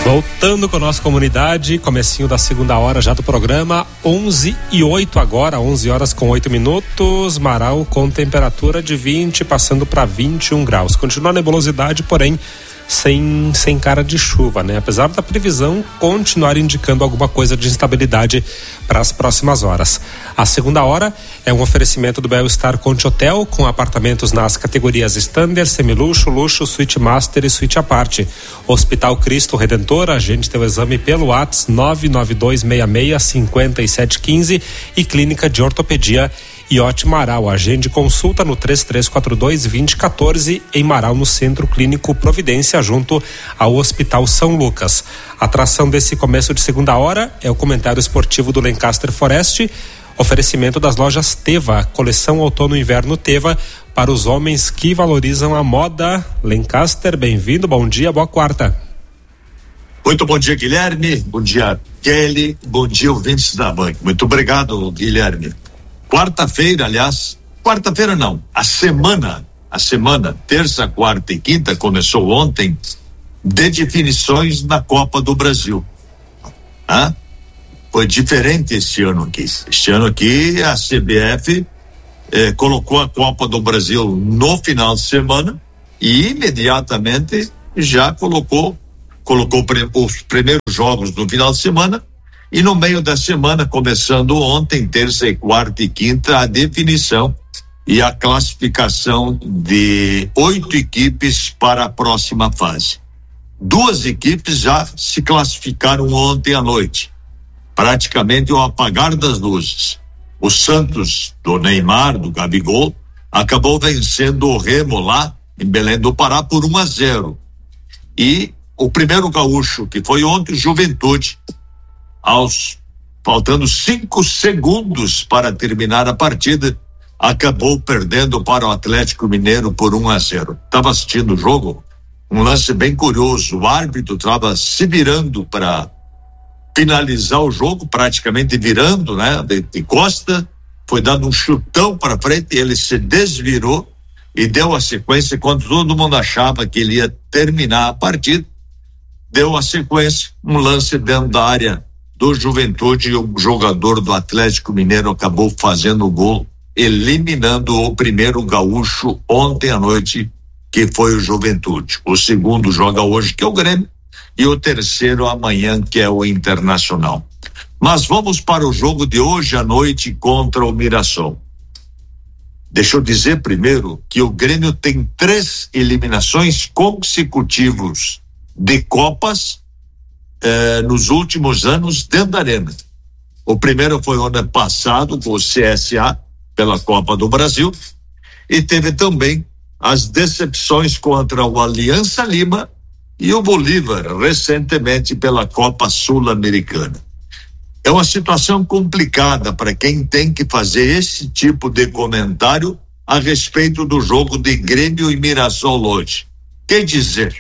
Voltando com a nossa comunidade, comecinho da segunda hora já do programa, 11:08 agora, 11 horas com 8 minutos, Marau com temperatura de 20, passando para 21 graus. Continua a nebulosidade, porém sem cara de chuva, né? Apesar da previsão continuar indicando alguma coisa de instabilidade para as próximas horas. A segunda hora é um oferecimento do Bel-Star Conte Hotel, com apartamentos nas categorias Standard, Semiluxo, Luxo, Suite Master e Suite à parte. Hospital Cristo Redentor, agende teu exame pelo WhatsApp 992665715 e Clínica de Ortopedia Iote Marau, agende consulta no 3342-2014 em Marau, no Centro Clínico Providência, junto ao Hospital São Lucas. A atração desse começo de segunda hora é o comentário esportivo do Lancaster Forest, oferecimento das lojas Teva, coleção outono e inverno Teva, para os homens que valorizam a moda. Lancaster, bem-vindo, bom dia, boa quarta. Muito bom dia, Guilherme, bom dia, Kelly, bom dia, ouvintes da Banca. Muito obrigado, Guilherme. Quarta-feira, a semana, terça, quarta e quinta, começou ontem, de definições na Copa do Brasil. Foi diferente este ano aqui. Este ano aqui, a CBF colocou a Copa do Brasil no final de semana e imediatamente já colocou os primeiros jogos no final de semana. E no meio da semana, começando ontem, terça e quarta e quinta, a definição e a classificação de 8 equipes para a próxima fase. 2 equipes já se classificaram ontem à noite, praticamente ao apagar das luzes. O Santos, do Neymar, do Gabigol, acabou vencendo o Remo lá em Belém do Pará por 1-0. E o primeiro gaúcho, que foi ontem, o Juventude, faltando 5 segundos para terminar a partida, acabou perdendo para o Atlético Mineiro por 1-0. Estava assistindo o jogo, um lance bem curioso. O árbitro estava se virando para finalizar o jogo, praticamente virando, né, de costa, foi dando um chutão para frente, ele se desvirou e deu a sequência quando todo mundo achava que ele ia terminar a partida. Deu a sequência, um lance dentro da área do Juventude, e o jogador do Atlético Mineiro acabou fazendo o gol, eliminando o primeiro gaúcho ontem à noite, que foi o Juventude. O segundo joga hoje, que é o Grêmio, e o terceiro amanhã, que é o Internacional. Mas vamos para o jogo de hoje à noite contra o Mirassol. Deixa eu dizer primeiro que o Grêmio tem 3 eliminações consecutivas de Copas nos últimos anos dentro da arena. O primeiro foi o ano passado com o CSA pela Copa do Brasil, e teve também as decepções contra o Aliança Lima e o Bolívar recentemente pela Copa Sul-Americana. É uma situação complicada para quem tem que fazer esse tipo de comentário a respeito do jogo de Grêmio e Mirassol hoje. Que dizer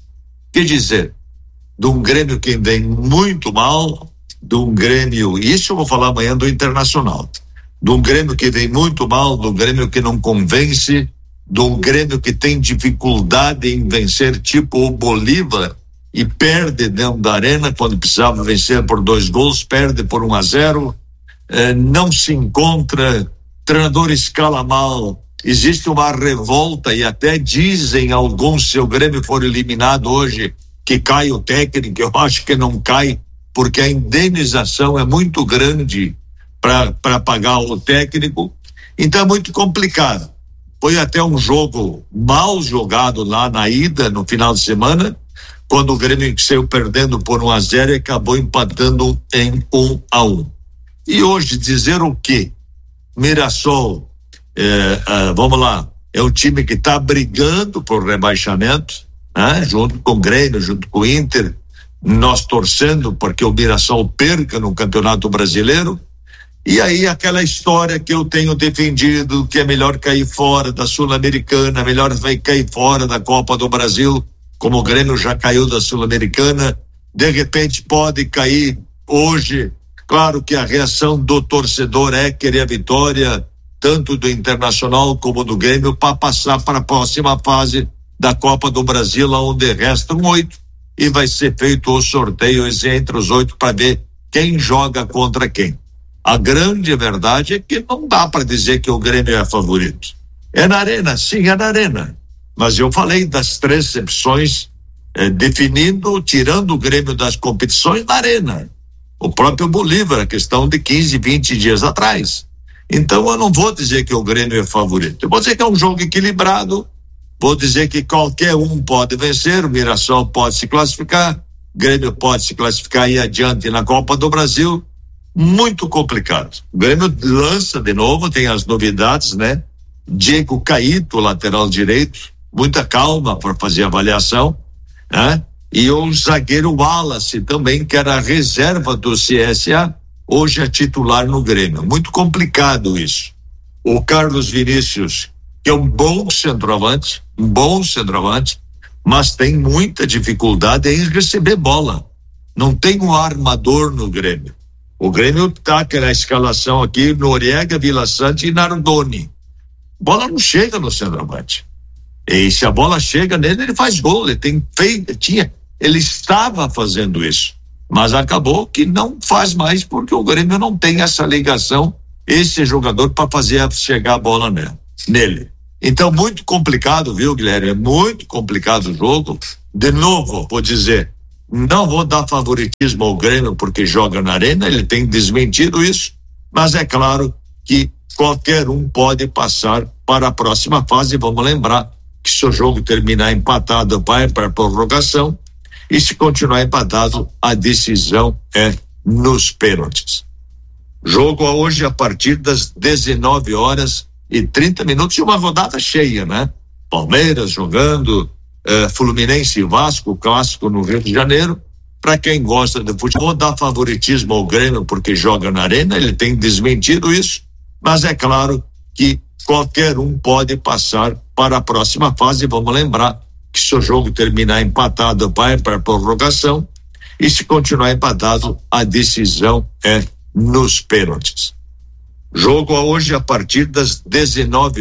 de um Grêmio que vem muito mal, de um Grêmio, isso eu vou falar amanhã do Internacional, de um Grêmio que vem muito mal, de um Grêmio que não convence, de um Grêmio que tem dificuldade em vencer, tipo o Bolívar, e perde dentro da arena quando precisava vencer por 2 gols, perde por 1-0, não se encontra, treinador escala mal, existe uma revolta, e até dizem alguns, se o Grêmio for eliminado hoje, que cai o técnico. Eu acho que não cai, porque a indenização é muito grande para pagar o técnico, então é muito complicado. Foi até um jogo mal jogado lá na ida, no final de semana, quando o Grêmio saiu perdendo por 1-0 e acabou empatando em 1-1. E hoje dizer o quê? Mirassol, vamos lá, é um time que está brigando por rebaixamento, né? Junto com o Grêmio, junto com o Inter, nós torcendo porque o Mirassol perca no Campeonato Brasileiro. E aí aquela história que eu tenho defendido, que é melhor cair fora da Sul-Americana, melhor vai cair fora da Copa do Brasil, como o Grêmio já caiu da Sul-Americana, de repente pode cair hoje. Claro que a reação do torcedor é querer a vitória, tanto do Internacional como do Grêmio, para passar para a próxima fase da Copa do Brasil, onde restam 8, e vai ser feito o sorteio entre os 8 para ver quem joga contra quem. A grande verdade é que não dá para dizer que o Grêmio é favorito. É na Arena, sim, é na Arena. Mas eu falei das 3 opções, definindo, tirando o Grêmio das competições na Arena. O próprio Bolívar, a questão de 15, 20 dias atrás. Então eu não vou dizer que o Grêmio é favorito. Eu vou dizer que é um jogo equilibrado. Vou dizer que qualquer um pode vencer, o Mirassol pode se classificar, o Grêmio pode se classificar e ir adiante na Copa do Brasil. Muito complicado. O Grêmio lança de novo, tem as novidades, né? Diego Caíto, lateral direito, muita calma para fazer a avaliação, né? E o zagueiro Wallace também, que era a reserva do CSA, hoje é titular no Grêmio. Muito complicado isso. O Carlos Vinícius, que é um bom centroavante, mas tem muita dificuldade em receber bola. Não tem um armador no Grêmio. O Grêmio tá aquela escalação aqui, Noriega, Vila Sante e Nardoni. Bola não chega no centroavante. E se a bola chega nele, ele faz gol. Ele estava fazendo isso, mas acabou que não faz mais porque o Grêmio não tem essa ligação, esse jogador para fazer chegar a bola nele. Então, muito complicado, viu, Guilherme? É muito complicado o jogo. De novo, vou dizer, não vou dar favoritismo ao Grêmio porque joga na Arena, ele tem desmentido isso, mas é claro que qualquer um pode passar para a próxima fase. Vamos lembrar que se o jogo terminar empatado, vai para a prorrogação, e se continuar empatado, a decisão é nos pênaltis. Jogo hoje a partir das 19h30 e uma rodada cheia, né? Palmeiras jogando, Fluminense e Vasco, clássico no Rio de Janeiro. Para quem gosta de futebol, dá favoritismo ao Grêmio porque joga na Arena, ele tem desmentido isso, mas é claro que qualquer um pode passar para a próxima fase. Vamos lembrar que se o jogo terminar empatado, vai para a prorrogação, e se continuar empatado, a decisão é nos pênaltis. Jogo hoje a partir das 19h30